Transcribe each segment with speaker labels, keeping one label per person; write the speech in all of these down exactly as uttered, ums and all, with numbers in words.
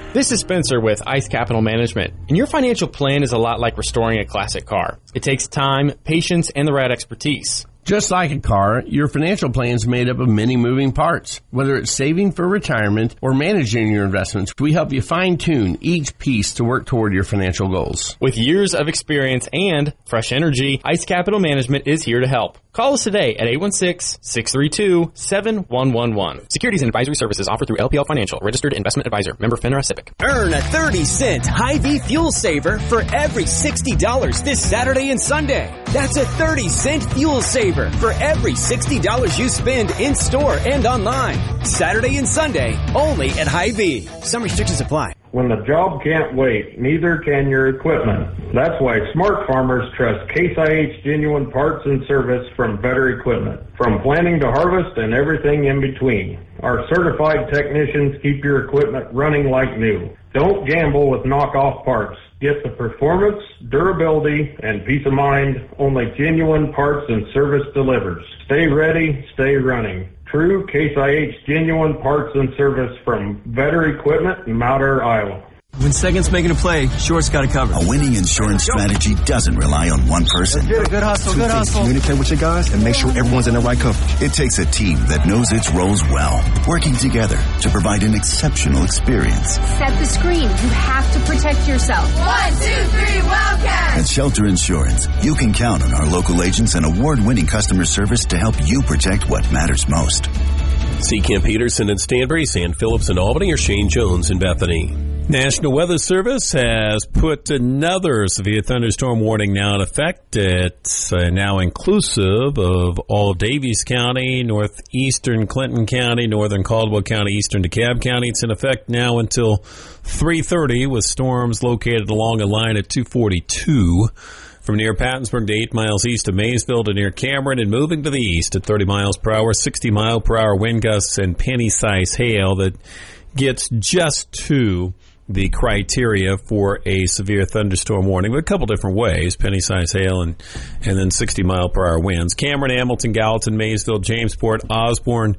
Speaker 1: This is Spencer with Ice Capital Management, and your financial plan is a lot like restoring a classic car. It takes time, patience, and the right expertise.
Speaker 2: Just like a car, your financial plan is made up of many moving parts. Whether it's saving for retirement or managing your investments, we help you fine-tune each piece to work toward your financial goals.
Speaker 1: With years of experience and fresh energy, Ice Capital Management is here to help. Call us today at eight one six, six three two, seven one one one. Securities and advisory services offered through L P L Financial, registered investment advisor, member FINRA SIPC.
Speaker 3: Earn a thirty cent Hy-Vee fuel saver for every sixty dollars this Saturday and Sunday. That's a thirty cent fuel saver for every sixty dollars you spend in store and online. Saturday and Sunday, only at Hy-Vee. Some restrictions apply.
Speaker 4: When the job can't wait, neither can your equipment. That's why smart farmers trust Case I H genuine parts and service from Better Equipment. From planting to harvest and everything in between, our certified technicians keep your equipment running like new. Don't gamble with knockoff parts. Get the performance, durability, and peace of mind only genuine parts and service delivers. Stay ready, stay running. True Case I H genuine parts and service from Better Equipment in Mount Ayr, Iowa.
Speaker 5: When second's making a play, short's got it covered.
Speaker 6: A winning insurance strategy doesn't rely on one person.
Speaker 5: Good, good hustle, good hustle.
Speaker 7: Communicate with your guys and make sure everyone's in the right coverage.
Speaker 6: It takes a team that knows its roles well, working together to provide an exceptional experience.
Speaker 8: Set the screen. You have to protect yourself.
Speaker 9: One, two, three, Wildcats!
Speaker 6: At Shelter Insurance, you can count on our local agents and award-winning customer service to help you protect what matters most.
Speaker 10: See Camp Peterson in Stanbury, San Phillips in Albany, or Shane Jones in Bethany. National Weather Service has put another severe thunderstorm warning now in effect. It's uh, now inclusive of all of Daviess County, northeastern Clinton County, northern Caldwell County, eastern DeKalb County. It's in effect now until three thirty with storms located along a line at two forty-two. From near Pattonsburg to eight miles east of Maysville to near Cameron, and moving to the east at thirty miles per hour, sixty mile per hour wind gusts and penny-sized hail that gets just to the criteria for a severe thunderstorm warning, but a couple different ways, penny-sized hail and, and then sixty mile per hour winds. Cameron, Hamilton, Gallatin, Maysville, Jamesport, Osborne,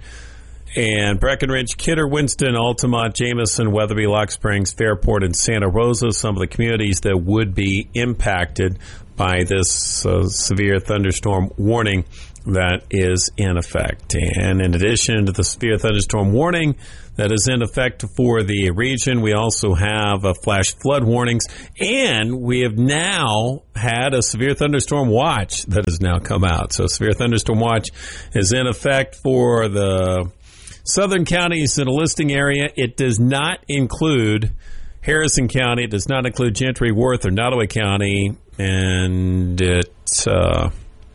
Speaker 10: and Breckenridge, Kidder, Winston, Altamont, Jameson, Weatherby, Lock Springs, Fairport, and Santa Rosa, some of the communities that would be impacted by this uh, severe thunderstorm warning that is in effect. And in addition to the severe thunderstorm warning that is in effect for the region, we also have uh, flash flood warnings, and we have now had a severe thunderstorm watch that has now come out. So severe thunderstorm watch is in effect for the southern counties in a listing area. It does not include Harrison County. It does not include Gentry, Worth, or Nottoway County, and it uh,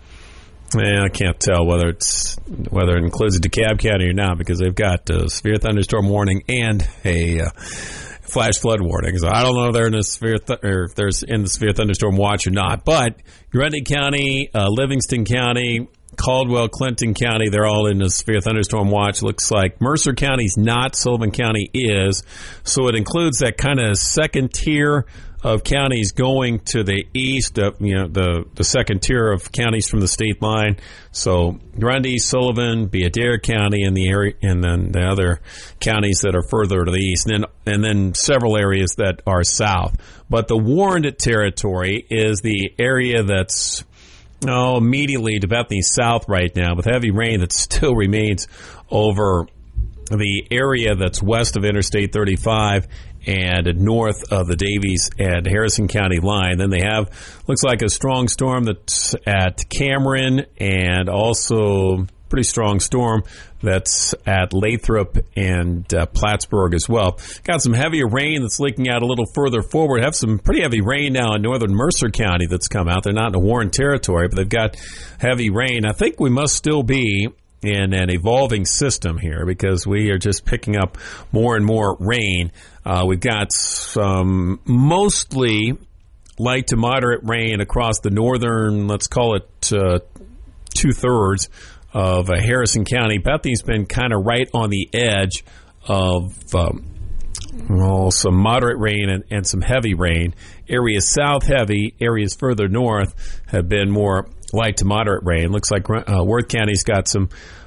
Speaker 10: eh, I can't tell whether it's whether it includes DeKalb County or not, because they've got a severe thunderstorm warning and a uh, flash flood warning. So I don't know if they're in the severe th- or if there's in the severe thunderstorm watch or not. But Grundy County, uh, Livingston County, Caldwell, Clinton County, they're all in the severe thunderstorm watch. Looks like Mercer County's not, Sullivan County is. So it includes that kind of second tier of counties going to the east, of, you know, the, the second tier of counties from the state line. So Grundy, Sullivan, be Adair County, and the area, and then the other counties that are further to the east, and then, and then several areas that are south. But the warned territory is the area that's Oh, immediately to Bethany south right now, with heavy rain that still remains over the area that's west of Interstate thirty-five and north of the Daviess and Harrison County line. Then they have, looks like a strong storm that's at Cameron, and also pretty strong storm that's at Lathrop and uh, Plattsburgh as well. Got some heavier rain that's leaking out a little further forward. Have some pretty heavy rain now in northern Mercer County that's come out. They're not in a warned territory, but they've got heavy rain. I think we must still be in an evolving system here, because we are just picking up more and more rain. Uh, we've got some mostly light to moderate rain across the northern, let's call it uh, two-thirds of uh, Harrison County. Bethany's been kind of right on the edge of um, well, some moderate rain and, and some heavy rain. Areas south heavy, areas further north have been more light to moderate rain. Looks like uh, Worth County's got some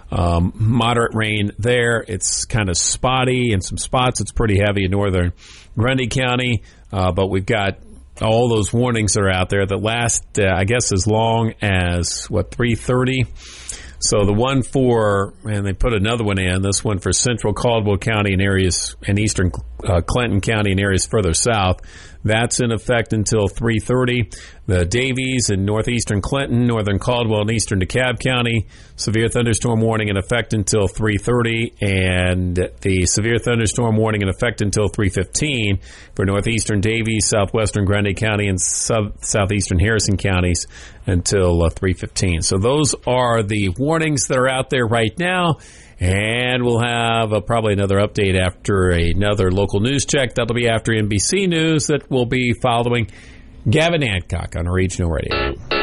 Speaker 10: Um, moderate rain there. It's kind of spotty in some spots. It's pretty heavy in northern Grundy County, uh, but we've got all those warnings that are out there that last, uh, I guess, as long as, what, three thirty? So the one for, and they put another one in, this one for central Caldwell County and areas, and eastern uh, Clinton County and areas further south, that's in effect until three thirty. The Davies and northeastern Clinton, northern Caldwell, and eastern DeKalb County, severe thunderstorm warning in effect until three thirty, and the severe thunderstorm warning in effect until three fifteen for northeastern Davies, southwestern Grundy County, and south, southeastern Harrison counties until uh, three fifteen. So those are the warnings that are out there right now. And we'll have uh, probably another update after another local news check. That'll be after N B C News that will be following. Gavin Hancock on Regional Radio.